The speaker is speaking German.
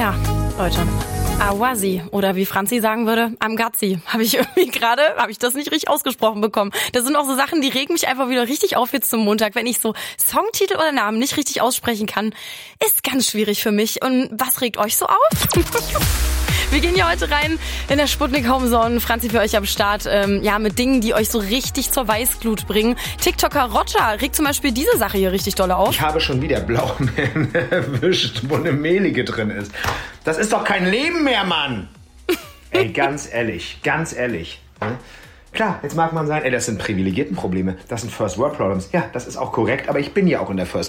Ja, Leute. Awazi. Oder wie Franzi sagen würde, Amgazi. Habe ich das nicht richtig ausgesprochen bekommen. Das sind auch so Sachen, die regen mich einfach wieder richtig auf jetzt zum Montag. Wenn ich so Songtitel oder Namen nicht richtig aussprechen kann, ist ganz schwierig für mich. Und was regt euch so auf? Wir gehen hier heute rein in der Sputnik Homezone. Franzi für euch am Start. Mit Dingen, die euch so richtig zur Weißglut bringen. TikToker Roger regt zum Beispiel diese Sache hier richtig doll auf. Ich habe schon wieder Blaubeeren erwischt, wo eine Mehlige drin ist. Das ist doch kein Leben mehr, Mann! Ey, ganz ehrlich. Ne? Klar, jetzt mag man sagen, das sind Privilegiertenprobleme. Das sind First World Problems. Ja, das ist auch korrekt, aber ich bin ja auch in der First